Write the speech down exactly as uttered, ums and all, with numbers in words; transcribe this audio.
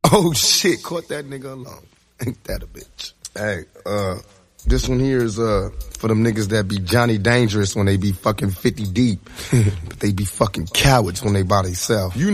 Oh shit, caught that nigga alone. Ain't that a bitch? Hey, uh, this one here is, uh, for them niggas that be Johnny Dangerous when they be fucking fifty deep. But they be fucking cowards when they by themselves. You